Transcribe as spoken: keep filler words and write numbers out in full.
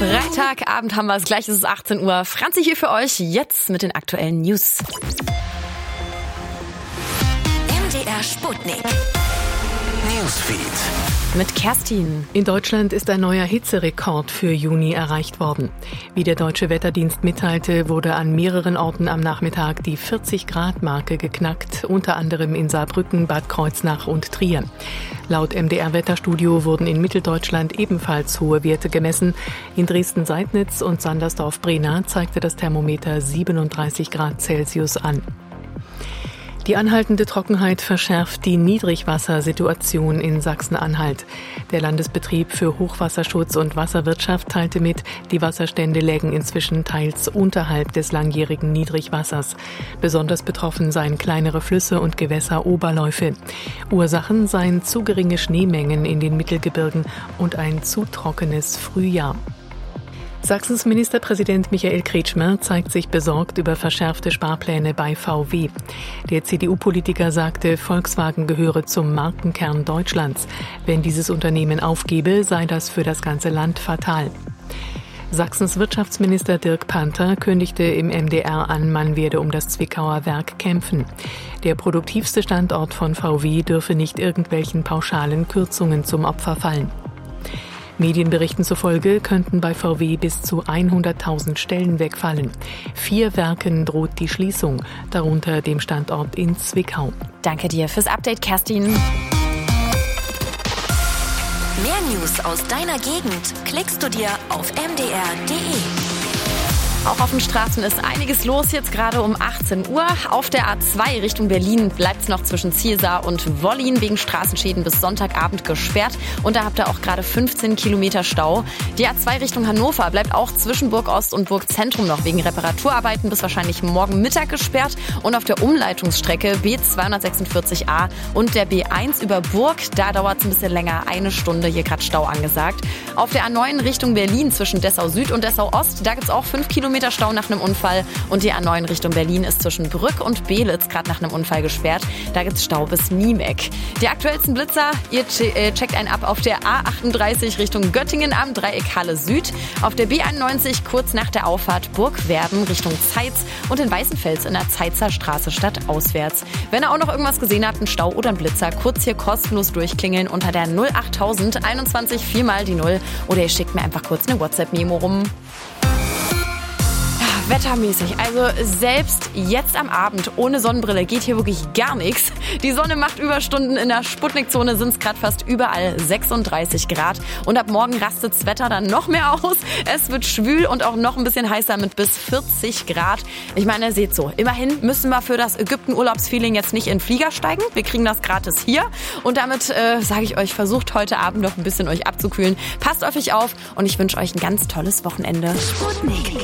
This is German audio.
Freitagabend haben wir es, gleich ist es achtzehn Uhr. Franzi hier für euch, jetzt mit den aktuellen News. M D R Sputnik. Newsfeed. Mit Kerstin. In Deutschland ist ein neuer Hitzerekord für Juni erreicht worden. Wie der Deutsche Wetterdienst mitteilte, wurde an mehreren Orten am Nachmittag die vierzig-Grad-Marke geknackt, unter anderem in Saarbrücken, Bad Kreuznach und Trier. Laut M D R-Wetterstudio wurden in Mitteldeutschland ebenfalls hohe Werte gemessen. In Dresden-Seidnitz und Sandersdorf-Brena zeigte das Thermometer siebenunddreißig Grad Celsius an. Die anhaltende Trockenheit verschärft die Niedrigwassersituation in Sachsen-Anhalt. Der Landesbetrieb für Hochwasserschutz und Wasserwirtschaft teilte mit, die Wasserstände lägen inzwischen teils unterhalb des langjährigen Niedrigwassers. Besonders betroffen seien kleinere Flüsse und Gewässeroberläufe. Ursachen seien zu geringe Schneemengen in den Mittelgebirgen und ein zu trockenes Frühjahr. Sachsens Ministerpräsident Michael Kretschmer zeigt sich besorgt über verschärfte Sparpläne bei V W. Der C D U-Politiker sagte, Volkswagen gehöre zum Markenkern Deutschlands. Wenn dieses Unternehmen aufgebe, sei das für das ganze Land fatal. Sachsens Wirtschaftsminister Dirk Panther kündigte im M D R an, man werde um das Zwickauer Werk kämpfen. Der produktivste Standort von V W dürfe nicht irgendwelchen pauschalen Kürzungen zum Opfer fallen. Medienberichten zufolge könnten bei V W bis zu hunderttausend Stellen wegfallen. Vier Werken droht die Schließung, darunter dem Standort in Zwickau. Danke dir fürs Update, Kerstin. Mehr News aus deiner Gegend klickst du dir auf m d r punkt d e. Auch auf den Straßen ist einiges los, jetzt gerade um achtzehn Uhr. Auf der A zwei Richtung Berlin bleibt es noch zwischen Zielsaar und Wollin wegen Straßenschäden bis Sonntagabend gesperrt. Und da habt ihr auch gerade fünfzehn Kilometer Stau. Die A zwei Richtung Hannover bleibt auch zwischen Burg Ost und Burg Zentrum noch wegen Reparaturarbeiten bis wahrscheinlich morgen Mittag gesperrt. Und auf der Umleitungsstrecke B zweihundertsechsundvierzig a und der B eins über Burg, da dauert es ein bisschen länger, eine Stunde, hier gerade Stau angesagt. Auf der A neun Richtung Berlin zwischen Dessau Süd und Dessau Ost, da gibt es auch fünf Kilometer Stau nach einem Unfall und die A neun Richtung Berlin ist zwischen Brück und Belitz gerade nach einem Unfall gesperrt. Da gibt's Stau bis Niemeck. Die aktuellsten Blitzer, ihr checkt einen ab auf der A achtunddreißig Richtung Göttingen am Dreieck Halle Süd, auf der B einundneunzig kurz nach der Auffahrt Burgwerden Richtung Zeitz und in Weißenfels in der Zeitzer Straße stadtauswärts. Wenn ihr auch noch irgendwas gesehen habt, einen Stau oder einen Blitzer, kurz hier kostenlos durchklingeln unter der null achttausend einundzwanzig viermal die null oder ihr schickt mir einfach kurz eine WhatsApp-Memo rum. Wettermäßig, also selbst jetzt am Abend ohne Sonnenbrille geht hier wirklich gar nichts. Die Sonne macht Überstunden, in der Sputnikzone sind es gerade fast überall sechsunddreißig Grad und ab morgen rastet das Wetter dann noch mehr aus. Es wird schwül und auch noch ein bisschen heißer mit bis vierzig Grad. Ich meine, ihr seht so, immerhin müssen wir für das Ägypten-Urlaubsfeeling jetzt nicht in den Flieger steigen. Wir kriegen das gratis hier und damit äh, sage ich euch, versucht heute Abend noch ein bisschen euch abzukühlen. Passt auf euch auf und ich wünsche euch ein ganz tolles Wochenende. Sputnik.